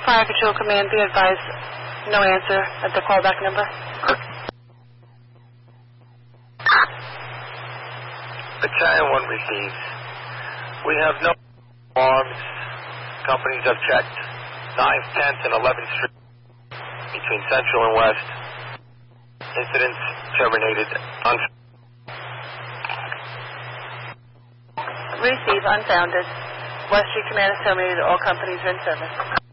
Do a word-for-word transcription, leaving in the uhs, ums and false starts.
Fire Control Command, be advised, no answer at the callback number. Battalion one receives. We have no alarms. Companies have checked ninth, tenth, and eleventh Street between Central and West. Incidents terminated. Un- Receive, unfounded. West Street Command is terminated. All companies are in service.